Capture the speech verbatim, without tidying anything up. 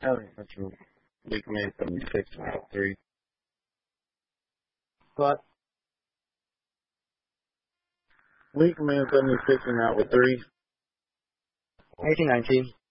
Alley Central. League Man seventy-six out three. What? League Man seventy-six and out with three. eighteen nineteen.